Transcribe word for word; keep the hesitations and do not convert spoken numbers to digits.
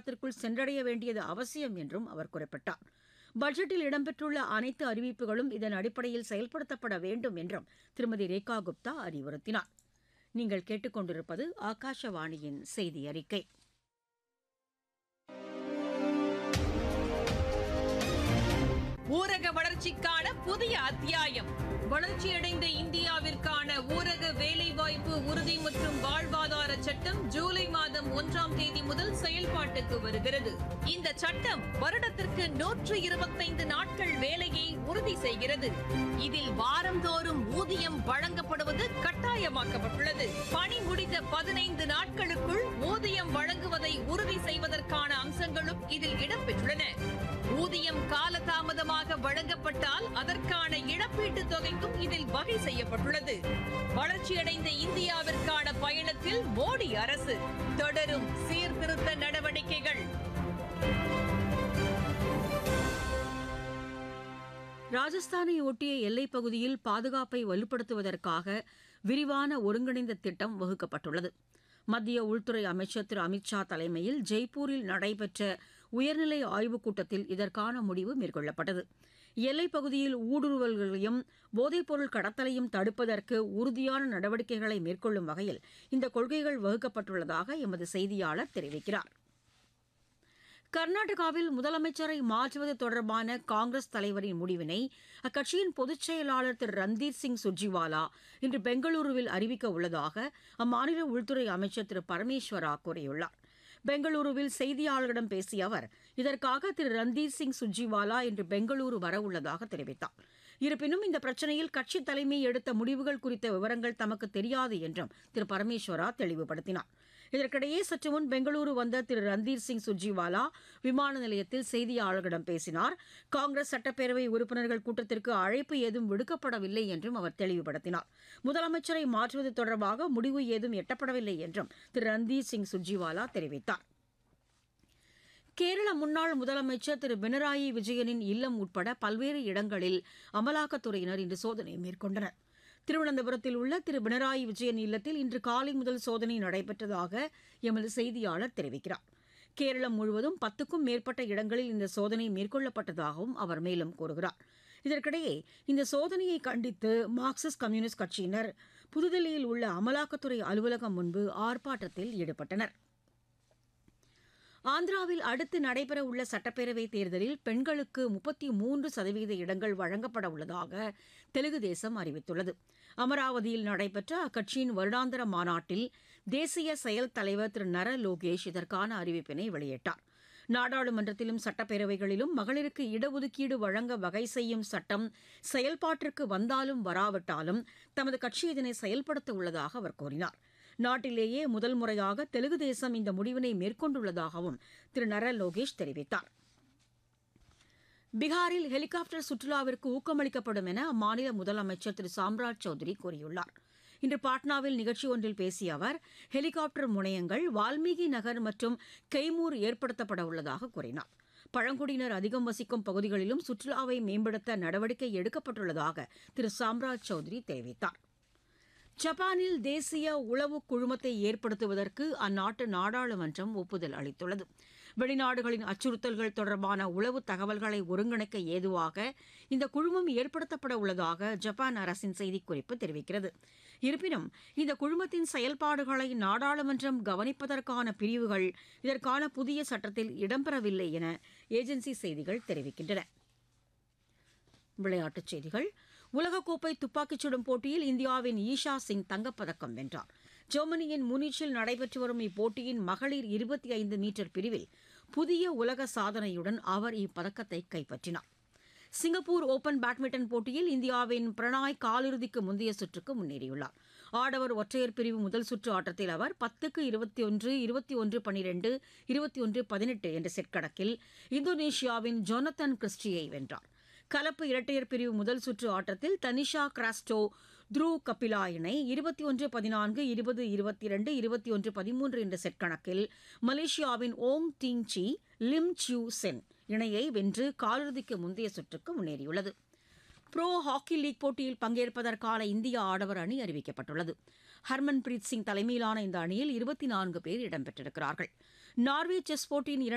காலத்திற்குள் சென்றடைய வேண்டியது அவசியம் என்றும் அவர் குறிப்பிட்டார். பட்ஜெட்டில் இடம்பெற்றுள்ள அனைத்து அறிவிப்புகளும் இதன் அடிப்படையில் செயல்படுத்தப்பட வேண்டும் என்றும் திருமதி ரேகா குப்தா அறிவுறுத்தினார். நீங்கள் கேட்டுக்கொண்டிருப்பது ஆகாஷவாணியின் செய்தி அறிக்கை. ஊரக வளர்ச்சிக்கான புதிய அத்தியாயம். வளர்ச்சியடைந்த இந்தியாவிற்கான ஊரக வேலைவாய்ப்பு உறுதி மற்றும் வாழ்வாதார சட்டம் ஜூலை மாதம் ஒன்றாம் தேதி முதல் செயல்பாட்டுக்கு வருகிறது. இந்த சட்டம் வருடத்திற்கு நூற்று இருபத்தைந்து நாட்கள் வேலையை உறுதி செய்கிறது. இதில் வாரந்தோறும் ஊதியம் வழங்கப்படுவது கட்டாயமாக்கப்பட்டுள்ளது. பணி முடிந்த பதினைந்து நாட்களுக்குள் ஊதியம் வழங்குவதை உறுதி செய்வதற்கான அம்சங்களும் இதில் இடம்பெற்றுள்ளன. ஊதியம் காலதாமதமாக வழங்கப்பட்டால் அதற்கான இழப்பீட்டுத் தொகைக்கும் இதில் வகை செய்யப்பட்டுள்ளது. வளர்ச்சியடைந்த இந்தியாவிற்கான பயணத்தில் மோடி அரசு தொடரும் சீர்திருத்த நடவடிக்கைகள். ராஜஸ்தானை ஒட்டிய எல்லைப் பகுதியில் பாதுகாப்பை வலுப்படுத்துவதற்காக விரிவான ஒருங்கிணைந்த திட்டம் வகுக்கப்பட்டுள்ளது. மத்திய உள்துறை அமைச்சர் திரு அமித் ஷா தலைமையில் ஜெய்ப்பூரில் நடைபெற்ற உயர்நிலை ஆய்வுக் கூட்டத்தில் இதற்கான முடிவு மேற்கொள்ளப்பட்டது. எல்லைப் பகுதியில் ஊடுருவல்களையும் போதைப்பொருள் கடத்தலையும் தடுப்பதற்கு உறுதியான நடவடிக்கைகளை மேற்கொள்ளும் வகையில் இந்த கொள்கைகள் வகுக்கப்பட்டுள்ளதாக எமது செய்தியாளர் தெரிவிக்கிறார். கர்நாடகாவில் முதலமைச்சரை மாற்றுவது தொடர்பான காங்கிரஸ் தலைவரின் முடிவினை அக்கட்சியின் பொதுச் செயலாளர் திரு ரந்தீர் சிங் சுர்ஜிவாலா இன்று பெங்களூருவில் அறிவிக்க உள்ளதாக அம்மாநில உள்துறை அமைச்சர் திரு பரமேஸ்வரா கூறியுள்ளார். பெங்களூருவில் செய்தியாளர்களிடம் பேசிய அவர் இதற்காக திரு ரந்தீர் சிங் சுர்ஜிவாலா இன்று பெங்களூரு வரவுள்ளதாக தெரிவித்தார். இருப்பினும் இந்த பிரச்சினையில் கட்சி தலைமை எடுத்த முடிவுகள் குறித்த விவரங்கள் தமக்கு தெரியாது என்றும் திரு பரமேஸ்வரா தெளிவுபடுத்தினார். இதற்கிடையே சற்று முன் பெங்களூரு வந்த திரு ரந்தீர் சிங் சுர்ஜிவாலா விமான நிலையத்தில் செய்தியாளர்களிடம் பேசினார். காங்கிரஸ் சட்டப்பேரவை உறுப்பினர்கள் கூட்டத்திற்கு அழைப்பு ஏதும் விடுக்கப்படவில்லை என்றும் அவர் தெளிவுபடுத்தினார். முதலமைச்சரை மாற்றுவது தொடர்பாக முடிவு ஏதும் எட்டப்படவில்லை என்றும் திரு ரந்தீர் சிங் சுர்ஜிவாலா தெரிவித்தார். கேரள முன்னாள் முதலமைச்சர் திரு பினராயி விஜயனின் இல்லம் உட்பட பல்வேறு இடங்களில் அமலாக்கத்துறையினர் இன்று சோதனை மேற்கொண்டனர். திருவனந்தபுரத்தில் உள்ள திரு பினராயி விஜயன் இல்லத்தில் இன்று காலை முதல் சோதனை நடைபெற்றதாக எமது செய்தியாளர் தெரிவிக்கிறார். கேரளம் முழுவதும் பத்துக்கும் மேற்பட்ட இடங்களில் இந்த சோதனை மேற்கொள்ளப்பட்டதாகவும் அவர் மேலும் கூறுகிறார். இதற்கிடையே இந்த சோதனையை கண்டித்து மார்க்சிஸ்ட் கம்யூனிஸ்ட் கட்சியினர் புதுதில்லியில் உள்ள அமலாக்கத்துறை அலுவலகம் முன்பு ஆர்ப்பாட்டத்தில் ஈடுபட்டனர். ஆந்திராவில் அடுத்து நடைபெற உள்ள சட்டப்பேரவைத் தேர்தலில் பெண்களுக்கு முப்பத்தி மூன்று சதவீத இடங்கள் வழங்கப்பட உள்ளதாக தெலுங்கு தேசம் அறிவித்துள்ளது. அமராவதியில் நடைபெற்ற அக்கட்சியின் வருடாந்திர மாநாட்டில் தேசிய செயல் தலைவர் திரு நர லோகேஷ் இதற்கான அறிவிப்பினை வெளியிட்டார். நாடாளுமன்றத்திலும் சட்டப்பேரவைகளிலும் மகளிருக்கு இடஒதுக்கீடு வழங்க வகை செய்யும் சட்டம் செயல்பாட்டிற்கு வந்தாலும் வராவிட்டாலும் தமது கட்சி இதனை செயல்படுத்த உள்ளதாக அவர் கூறினார். நாட்டிலேயே முதல் முறையாக தெலுங்கு தேசம் இந்த முடிவினை மேற்கொண்டுள்ளதாகவும் திரு நர லோகேஷ் தெரிவித்தார். பீகாரில் ஹெலிகாப்டர் சுற்றுலாவிற்கு ஊக்கமளிக்கப்படும் என அம்மாநில முதலமைச்சர் திரு சாம்ராஜ் சௌத்ரி கூறியுள்ளார். இன்று பாட்னாவில் நிகழ்ச்சி ஒன்றில் பேசிய அவர் ஹெலிகாப்டர் முனையங்கள் வால்மீகி நகர் மற்றும் கெய்மூர் ஏற்படுத்தப்பட உள்ளதாக கூறினார். பழங்குடியினர் அதிகம் வசிக்கும் பகுதிகளிலும் சுற்றுலாவை மேம்படுத்த நடவடிக்கை எடுக்கப்பட்டுள்ளதாக திரு சாம்ராஜ் சௌத்ரி தெரிவித்தார். ஜப்பானில் தேசிய உளவு குழுமத்தை ஏற்படுத்துவதற்கு அந்நாட்டு நாடாளுமன்றம் ஒப்புதல் அளித்துள்ளது. வெளிநாடுகளின் அச்சுறுத்தல்கள் தொடர்பான உளவு தகவல்களை ஒருங்கிணைக்க ஏதுவாக இந்த குழுமம் ஏற்படுத்தப்பட உள்ளதாக ஜப்பான் அரசின் செய்திக்குறிப்பு தெரிவிக்கிறது. இருப்பினும் இந்த குழுமத்தின் செயல்பாடுகளை நாடாளுமன்றம் கவனிப்பதற்கான பிரிவுகள் இதற்கான புதிய சட்டத்தில் இடம்பெறவில்லை என ஏஜென்சி செய்திகள் தெரிவிக்கின்றன. விளையாட்டுச் செய்திகள். உலகக்கோப்பை துப்பாக்கிச் சுடும் போட்டியில் இந்தியாவின் ஈஷா சிங் தங்கப்பதக்கம் வென்றார். ஜெர்மனியின் முனிச்சில் நடைபெற்று வரும் இப்போட்டியின் மகளிர் இருபத்தி ஐந்து மீட்டர் பிரிவில் புதிய உலக சாதனையுடன் அவர் இப்பதக்கத்தை கைப்பற்றினார். சிங்கப்பூர் ஓபன் பேட்மிண்டன் போட்டியில் இந்தியாவின் பிரணாய் காலிறுதிக்கு முந்தைய சுற்றுக்கு முன்னேறியுள்ளார். ஆடவர் ஒற்றையர் பிரிவு முதல் சுற்று ஆட்டத்தில் அவர் பத்துக்கு இருபத்தி ஒன்று இருபத்தி ஒன்று பனிரெண்டு இருபத்தி ஒன்று பதினெட்டு என்ற செட் கணக்கில் இந்தோனேஷியாவின் ஜோனத்தன் கிறிஸ்டியை வென்றார். கலப்பு இரட்டையர் பிரிவு முதல் சுற்று ஆட்டத்தில் தனிஷா கிராஸ்டோ த்ரூ கபிலா இணை இருபத்தி ஒன்று பதினான்கு இருபது இருபத்தி இரண்டு இருபத்தி ஒன்று பதிமூன்று என்ற செட் கணக்கில் மலேசியாவின் ஓங் டிங் சி லிம் சியூ சென் இணையை வென்று காலிறுதிக்கு முந்தைய சுற்றுக்கு முன்னேறியுள்ளது. புரோ ஹாக்கி லீக் போட்டியில் பங்கேற்பதற்கான இந்திய ஆடவர் அணி அறிவிக்கப்பட்டுள்ளது. ஹர்மன்பிரீத் சிங் தலைமையிலான இந்த அணியில் இருபத்தி நான்கு பேர் இடம்பெற்றிருக்கிறார்கள். நார்வே செஸ் போட்டியின்